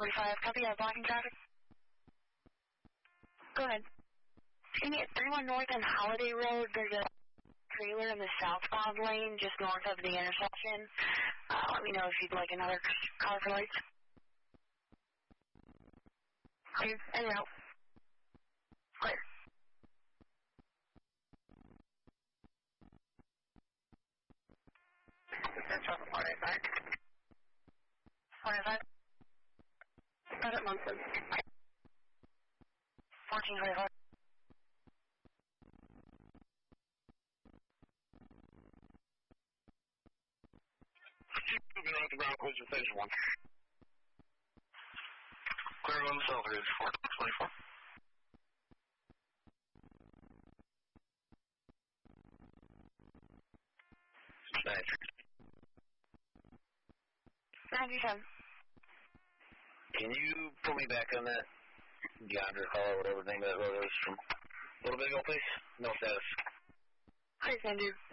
45, copy that, blocking traffic. Go ahead. See me at 31 North and Holiday Road. There's a trailer in the southbound lane just north of the intersection. Let me know if you'd like another car for lights. Clear, en route. Clear. That's on 45. 45. Start at Munson. 1425. Moving around the ground, close to station 1. Clear on the cell, is 424. Thanks. 97. Can you pull me back on that Yonder call or whatever the name of that road is from a little bit ago, please? No status. Hi, Sandu.